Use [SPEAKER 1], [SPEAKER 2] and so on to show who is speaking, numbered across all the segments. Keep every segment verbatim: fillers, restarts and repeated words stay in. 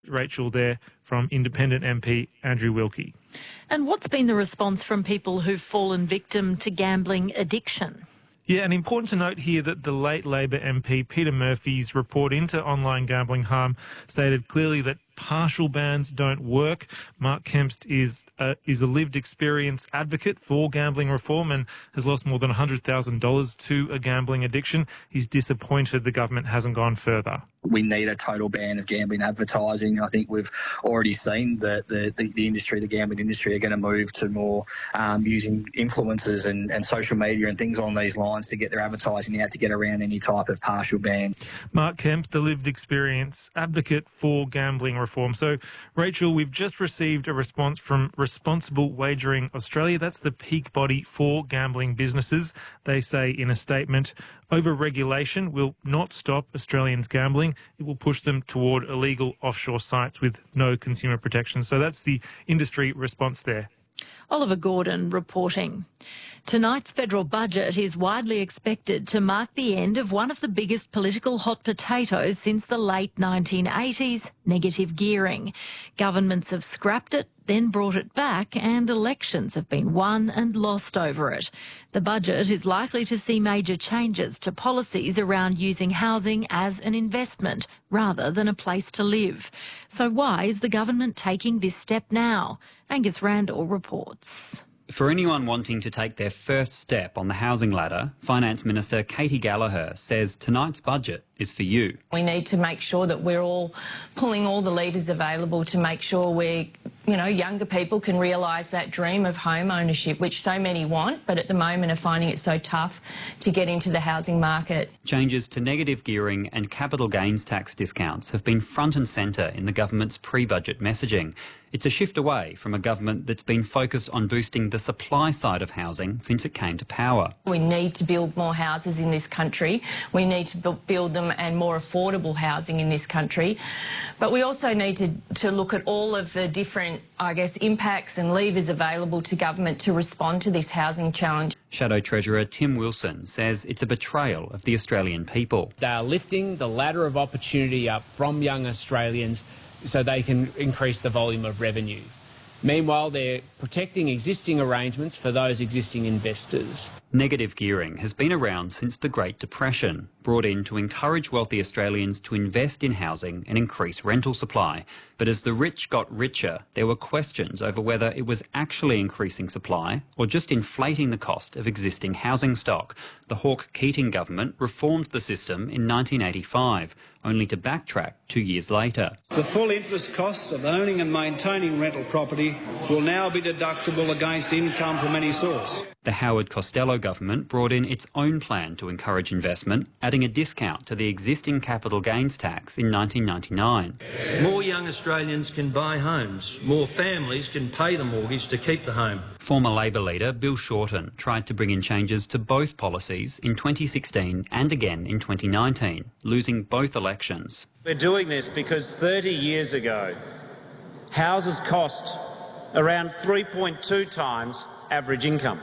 [SPEAKER 1] Rachel there from Independent M P Andrew Wilkie.
[SPEAKER 2] And what's been the response from people who've fallen victim to gambling addiction?
[SPEAKER 1] Yeah, and important to note here that the late Labor M P Peter Murphy's report into online gambling harm stated clearly that partial bans don't work. Mark Kempst is a, is a lived experience advocate for gambling reform and has lost more than one hundred thousand dollars to a gambling addiction. He's disappointed the government hasn't gone further.
[SPEAKER 3] We need a total ban of gambling advertising. I think we've already seen that the, the, the industry, the gambling industry, are going to move to more um, using influencers and, and social media and things on these lines to get their advertising out to get around any type of partial ban.
[SPEAKER 1] Mark Kempst, the lived experience advocate for gambling reform. So, Rachel, we've just received a response from Responsible Wagering Australia. That's the peak body for gambling businesses. They say in a statement, over-regulation will not stop Australians gambling. It will push them toward illegal offshore sites with no consumer protection. So that's the industry response there.
[SPEAKER 2] Oliver Gordon reporting. Tonight's federal budget is widely expected to mark the end of one of the biggest political hot potatoes since the late nineteen eighties, negative gearing. Governments have scrapped it, then brought it back, and elections have been won and lost over it. The budget is likely to see major changes to policies around using housing as an investment rather than a place to live. So why is the government taking this step now? Angus Randall reports.
[SPEAKER 4] For anyone wanting to take their first step on the housing ladder, Finance Minister Katie Gallagher says tonight's budget is for you.
[SPEAKER 5] We need to make sure that we're all pulling all the levers available to make sure we, you know, younger people can realise that dream of home ownership, which so many want, but at the moment are finding it so tough to get into the housing market.
[SPEAKER 4] Changes to negative gearing and capital gains tax discounts have been front and centre in the government's pre-budget messaging. It's a shift away from a government that's been focused on boosting the supply side of housing since it came to power.
[SPEAKER 5] We need to build more houses in this country. We need to build them and more affordable housing in this country. But we also need to, to look at all of the different, I guess, impacts and levers available to government to respond to this housing challenge.
[SPEAKER 4] Shadow Treasurer Tim Wilson says it's a betrayal of the Australian people.
[SPEAKER 6] They are lifting the ladder of opportunity up from young Australians so they can increase the volume of revenue. Meanwhile, they're protecting existing arrangements for those existing investors.
[SPEAKER 4] Negative gearing has been around since the Great Depression, brought in to encourage wealthy Australians to invest in housing and increase rental supply. But as the rich got richer, there were questions over whether it was actually increasing supply or just inflating the cost of existing housing stock. The Hawke-Keating government reformed the system in nineteen eighty-five, only to backtrack two years later.
[SPEAKER 7] The full interest costs of owning and maintaining rental property will now be deductible against income from any source.
[SPEAKER 4] The Howard Costello government brought in its own plan to encourage investment, adding a discount to the existing capital gains tax in nineteen ninety-nine.
[SPEAKER 8] More young Australians can buy homes. More families can pay the mortgage to keep the home.
[SPEAKER 4] Former Labor leader Bill Shorten tried to bring in changes to both policies in twenty sixteen and again in twenty nineteen, losing both elections.
[SPEAKER 9] We're doing this because thirty years ago, houses cost around three point two times average income.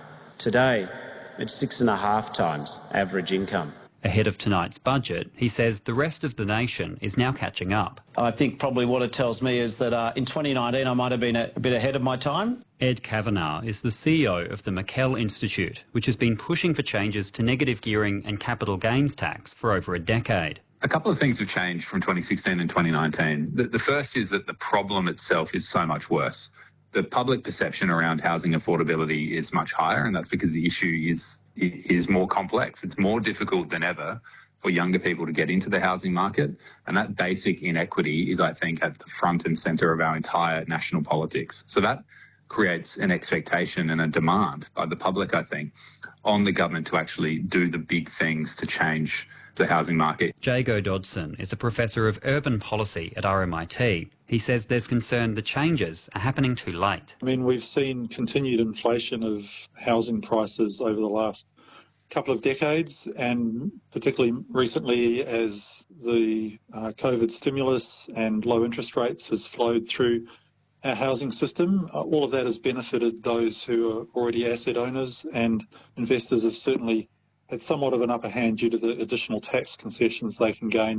[SPEAKER 9] Today, it's six and a half times average income.
[SPEAKER 4] Ahead of tonight's budget, he says the rest of the nation is now catching up.
[SPEAKER 10] I think probably what it tells me is that uh, in twenty nineteen I might have been a, a bit ahead of my time.
[SPEAKER 4] Ed Kavanagh is the C E O of the McKell Institute, which has been pushing for changes to negative gearing and capital gains tax for over a decade.
[SPEAKER 11] A couple of things have changed from twenty sixteen and twenty nineteen. The, the first is that the problem itself is so much worse. The public perception around housing affordability is much higher, and that's because the issue is is more complex. It's more difficult than ever for younger people to get into the housing market, and that basic inequity is, I think, at the front and centre of our entire national politics. So that creates an expectation and a demand by the public, I think, on the government to actually do the big things to change the housing market.
[SPEAKER 4] Jago Dodson is a professor of urban policy at R M I T. He says there's concern the changes are happening too late.
[SPEAKER 12] I mean, we've seen continued inflation of housing prices over the last couple of decades, and particularly recently as the uh, COVID stimulus and low interest rates has flowed through our housing system. Uh, all of that has benefited those who are already asset owners, and investors have certainly had somewhat of an upper hand due to the additional tax concessions they can gain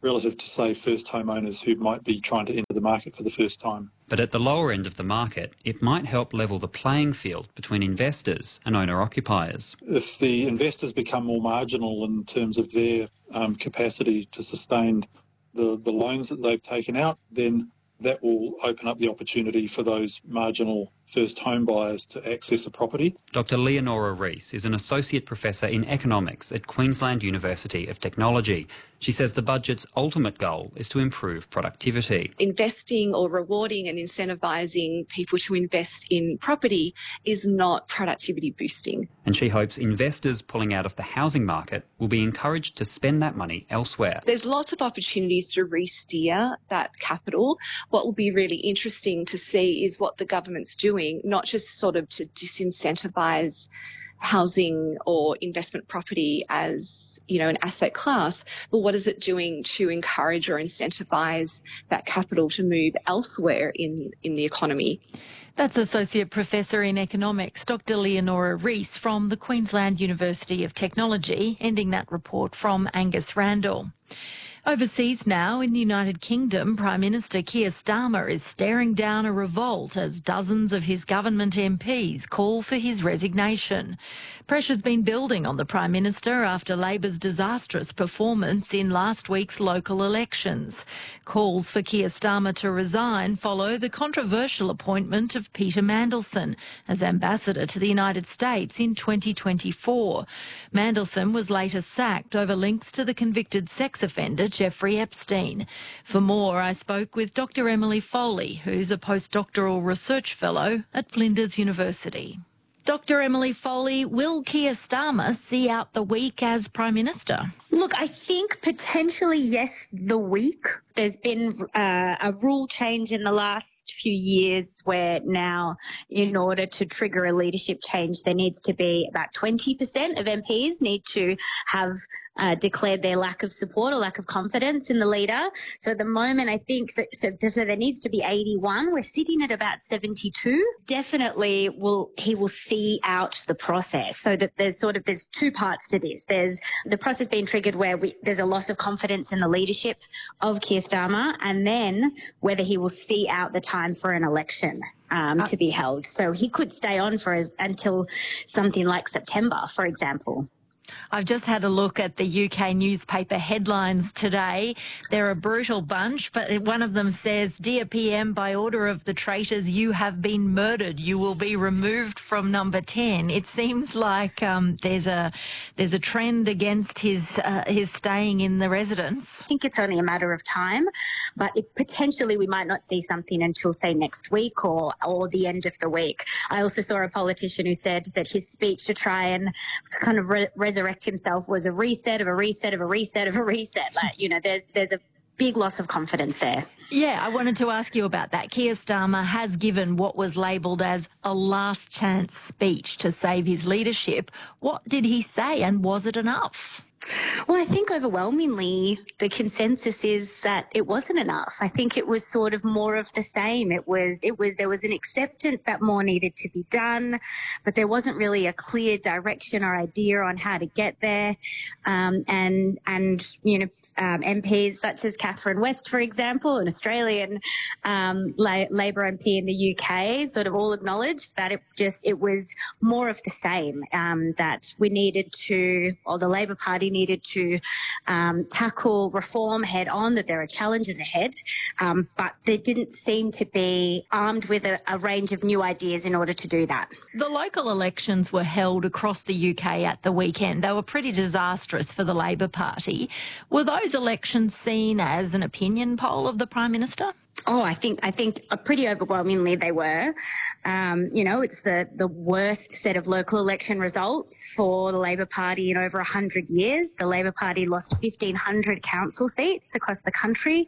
[SPEAKER 12] relative to, say, first homeowners who might be trying to enter the market for the first time.
[SPEAKER 4] But at the lower end of the market, it might help level the playing field between investors and owner-occupiers.
[SPEAKER 12] If the investors become more marginal in terms of their um, capacity to sustain the, the loans that they've taken out, then that will open up the opportunity for those marginal first home buyers to access a property.
[SPEAKER 4] Doctor Leonora Rees is an Associate Professor in Economics at Queensland University of Technology. She says the budget's ultimate goal is to improve productivity.
[SPEAKER 13] Investing or rewarding and incentivising people to invest in property is not productivity boosting.
[SPEAKER 4] And she hopes investors pulling out of the housing market will be encouraged to spend that money elsewhere.
[SPEAKER 13] There's lots of opportunities to re-steer that capital. What will be really interesting to see is what the government's doing, not just sort of to disincentivise housing or investment property as, you know, an asset class, but what is it doing to encourage or incentivise that capital to move elsewhere in, in the economy?
[SPEAKER 2] That's Associate Professor in Economics, Doctor Leonora Rees from the Queensland University of Technology, ending that report from Angus Randall. Overseas now, in the United Kingdom, Prime Minister Keir Starmer is staring down a revolt as dozens of his government M Ps call for his resignation. Pressure's been building on the Prime Minister after Labor's disastrous performance in last week's local elections. Calls for Keir Starmer to resign follow the controversial appointment of Peter Mandelson as ambassador to the United States in twenty twenty-four. Mandelson was later sacked over links to the convicted sex offender Jeffrey Epstein. For more, I spoke with Doctor Emily Foley, who's a postdoctoral research fellow at Flinders University. Doctor Emily Foley, will Keir Starmer see out the week as Prime Minister?
[SPEAKER 14] Look, I think potentially yes, the week. There's been uh, a rule change in the last few years where now, in order to trigger a leadership change, there needs to be about twenty percent of M Ps need to have uh, declared their lack of support or lack of confidence in the leader. So at the moment, I think, so, so, so there needs to be eighty-one. We're sitting at about seventy-two. Definitely will he will see out the process, so that there's sort of, there's two parts to this. There's the process being triggered where we, there's a loss of confidence in the leadership of Keir Starmer, and then whether he will see out the time for an election um, uh, to be held. So he could stay on for as, until something like September, for example.
[SPEAKER 2] I've just had a look at the U K newspaper headlines today. They're a brutal bunch, but one of them says, "Dear P M, by order of the traitors, you have been murdered. You will be removed from number ten." It seems like um, there's a there's a trend against his uh, his staying in the residence.
[SPEAKER 14] I think it's only a matter of time, but it, potentially we might not see something until, say, next week or or the end of the week. I also saw a politician who said that his speech to try and kind of re- resurrect himself was a reset of a reset of a reset of a reset. Like, you know, there's there's a big loss of confidence there.
[SPEAKER 2] Yeah, I wanted to ask you about that. Keir Starmer has given what was labelled as a last chance speech to save his leadership. What did he say, and was it enough?
[SPEAKER 14] Well, I think overwhelmingly the consensus is that it wasn't enough. I think it was sort of more of the same. It was, it was, there was an acceptance that more needed to be done, but there wasn't really a clear direction or idea on how to get there. Um, and, and, you know, um, M Ps such as Catherine West, for example, an Australian um, La- Labor M P in the U K, sort of all acknowledged that it just, it was more of the same, um, that we needed to, or the Labor Party needed to um, tackle reform head on, that there are challenges ahead, um, but they didn't seem to be armed with a, a range of new ideas in order to do that.
[SPEAKER 2] The local elections were held across the U K at the weekend. They were pretty disastrous for the Labor Party. Were those elections seen as an opinion poll of the Prime Minister?
[SPEAKER 14] Oh, I think I think pretty overwhelmingly they were. Um, you know, it's the, the worst set of local election results for the Labor Party in over one hundred years. The Labor Party lost fifteen hundred council seats across the country.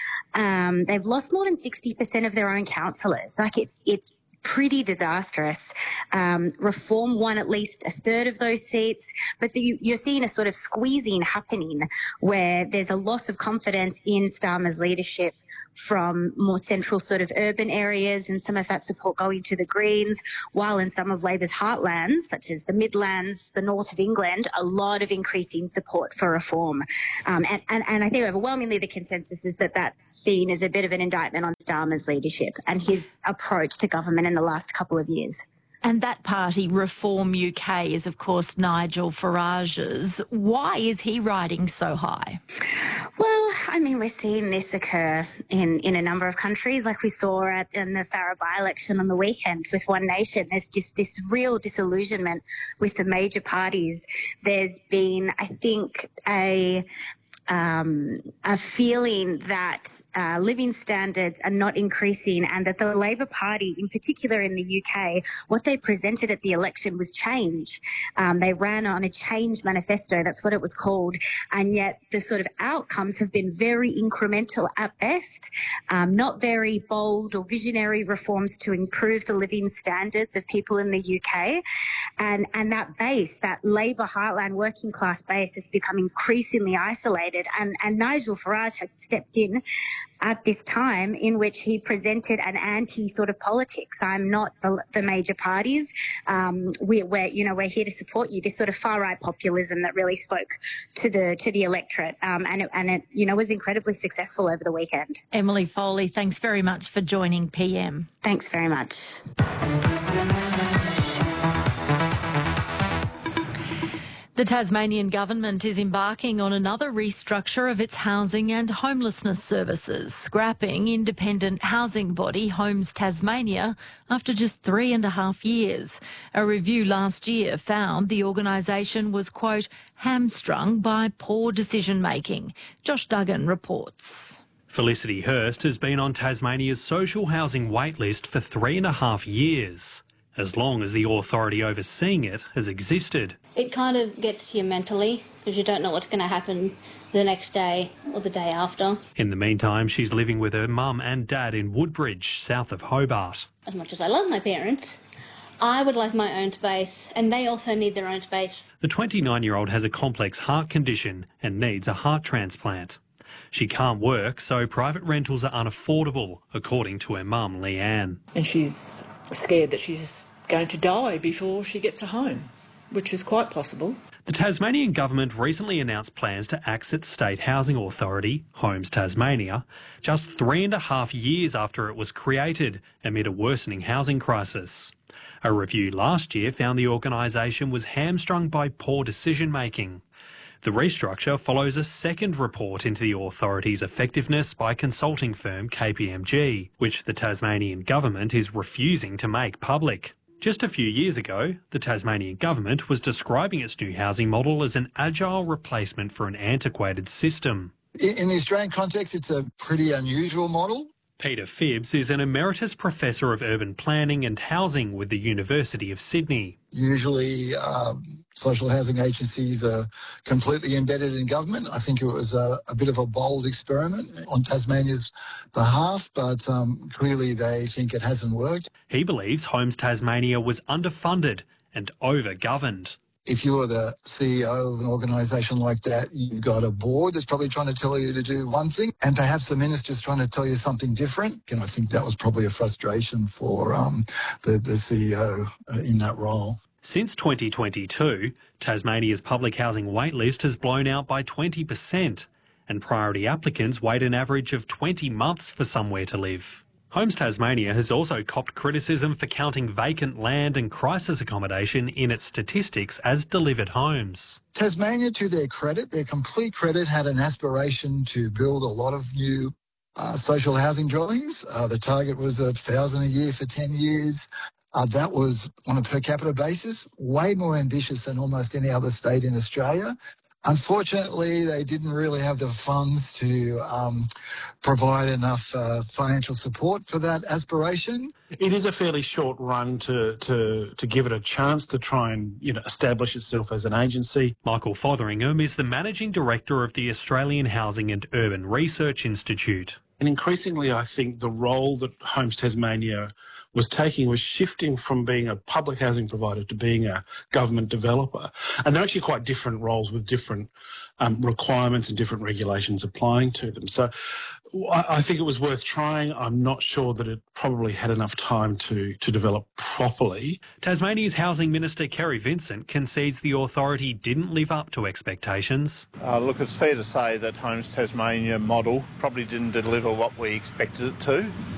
[SPEAKER 14] Um, they've lost more than sixty percent of their own councillors. Like, it's it's pretty disastrous. Um, Reform won at least a third of those seats, but the, you're seeing a sort of squeezing happening where there's a loss of confidence in Starmer's leadership from more central sort of urban areas, and some of that support going to the Greens, while in some of Labor's heartlands, such as the Midlands, the north of England, a lot of increasing support for reform. Um, and, and, and I think overwhelmingly the consensus is that that's seen as a bit of an indictment on Starmer's leadership and his approach to government in the last couple of years.
[SPEAKER 2] And that party, Reform U K, is of course Nigel Farage's. Why is he riding so high?
[SPEAKER 14] Well, I mean, we're seeing this occur in, in a number of countries, like we saw at in the Farah by-election on the weekend with One Nation. There's just this real disillusionment with the major parties. There's been, I think, a... Um, a feeling that uh, living standards are not increasing, and that the Labor Party, in particular in the U K, what they presented at the election was change. Um, they ran on a change manifesto, that's what it was called, and yet the sort of outcomes have been very incremental at best, um, not very bold or visionary reforms to improve the living standards of people in the U K. And, and that base, that Labor heartland working class base, has become increasingly isolated. And, and Nigel Farage had stepped in at this time in which he presented an anti sort of politics. I'm not the, the major parties. Um, we, we're, you know, we're here to support you. This sort of far right populism that really spoke to the to the electorate, um, and it, and it, you know, was incredibly successful over the weekend.
[SPEAKER 2] Emily Foley, thanks very much for joining P M.
[SPEAKER 14] Thanks very much.
[SPEAKER 2] The Tasmanian government is embarking on another restructure of its housing and homelessness services, scrapping independent housing body Homes Tasmania after just three and a half years. A review last year found the organisation was, quote, hamstrung by poor decision-making. Josh Duggan reports.
[SPEAKER 15] Felicity Hurst has been on Tasmania's social housing waitlist for three and a half years, as long as the authority overseeing it has existed.
[SPEAKER 16] It kind of gets to you mentally because you don't know what's going to happen the next day or the day after.
[SPEAKER 15] In the meantime, she's living with her mum and dad in Woodbridge, south of Hobart.
[SPEAKER 16] As much as I love my parents, I would like my own space, and they also need their own space.
[SPEAKER 15] The twenty-nine-year-old has a complex heart condition and needs a heart transplant. She can't work, so private rentals are unaffordable, according to her mum, Leanne.
[SPEAKER 17] And she's scared that she's going to die before she gets a home, which is quite possible.
[SPEAKER 15] The Tasmanian government recently announced plans to axe its state housing authority, Homes Tasmania, just three and a half years after it was created, amid a worsening housing crisis. A review last year found the organisation was hamstrung by poor decision-making. The restructure follows a second report into the authority's effectiveness by consulting firm K P M G, which the Tasmanian government is refusing to make public. Just a few years ago, the Tasmanian government was describing its new housing model as an agile replacement for an antiquated system.
[SPEAKER 18] In the Australian context, it's a pretty unusual model.
[SPEAKER 15] Peter Phibbs is an emeritus professor of urban planning and housing with the University of Sydney.
[SPEAKER 18] Usually um, social housing agencies are completely embedded in government. I think it was a, a bit of a bold experiment on Tasmania's behalf, but um, clearly they think it hasn't worked.
[SPEAKER 15] He believes Homes Tasmania was underfunded and over-governed.
[SPEAKER 18] If you're the C E O of an organisation like that, you've got a board that's probably trying to tell you to do one thing, and perhaps the minister's trying to tell you something different. And I think that was probably a frustration for um, the, the C E O uh, in that role.
[SPEAKER 15] Since twenty twenty-two, Tasmania's public housing waitlist has blown out by twenty percent, and priority applicants wait an average of twenty months for somewhere to live. Homes Tasmania has also copped criticism for counting vacant land and crisis accommodation in its statistics as delivered homes.
[SPEAKER 18] Tasmania, to their credit, their complete credit, had an aspiration to build a lot of new uh, social housing dwellings. Uh, the target was a thousand a year for ten years. Uh, that was on a per capita basis, way more ambitious than almost any other state in Australia. Unfortunately, they didn't really have the funds to um, provide enough uh, financial support for that aspiration.
[SPEAKER 19] It is a fairly short run to, to, to give it a chance to try and, you know, establish itself as an agency.
[SPEAKER 15] Michael Fotheringham is the Managing Director of the Australian Housing and Urban Research Institute.
[SPEAKER 19] And increasingly, I think the role that Homes Tasmania was taking was shifting from being a public housing provider to being a government developer. And they're actually quite different roles with different um, requirements and different regulations applying to them. So I I think it was worth trying. I'm not sure that it probably had enough time to, to develop properly.
[SPEAKER 15] Tasmania's Housing Minister Kerry Vincent concedes the authority didn't live up to expectations.
[SPEAKER 20] Uh, look, it's fair to say that Homes Tasmania model probably didn't deliver what we expected it to.